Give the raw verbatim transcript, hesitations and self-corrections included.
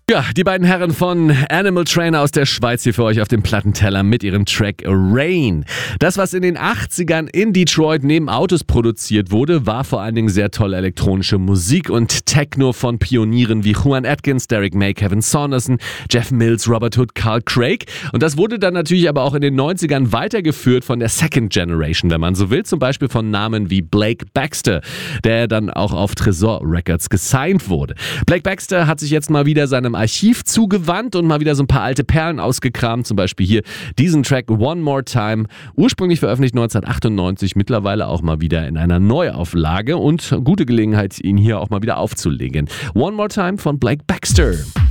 Ja, die beiden Herren von Animal Trainer aus der Schweiz hier für euch auf dem Plattenteller mit ihrem Track Rain. Das, was in den achtzigern in Detroit neben Autos produziert wurde, war vor allen Dingen sehr tolle elektronische Musik und Techno von Pionieren wie Juan Atkins, Derek May, Kevin Saunderson, Jeff Mills, Robert Hood, Carl Craig. Und das wurde dann natürlich aber auch in den neunzigern weitergeführt von der Second Generation, wenn man so will. Zum Beispiel von Namen wie Blake Baxter, der dann auch auf Tresor Records gesigned wurde. Blake Baxter hat sich jetzt mal wieder seinem Archiv zugewandt und mal wieder so ein paar alte Perlen ausgekramt. Zum Beispiel hier diesen Track One More Time, ursprünglich veröffentlicht neunzehnhundertachtundneunzig, mittlerweile auch mal wieder in einer Neuauflage und gute Gelegenheit, ihn hier auch mal wieder aufzulegen. One More Time von Blake Baxter.